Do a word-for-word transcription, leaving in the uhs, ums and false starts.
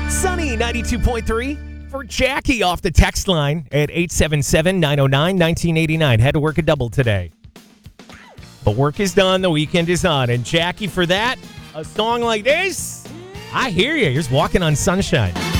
Sunny ninety-two point three for Jackie off the text line at eight seven seven, nine oh nine, one nine eight nine. Had to work a double today. But work is done. The weekend is on. And Jackie, for that, a song like this, I hear you. You're just walking on sunshine.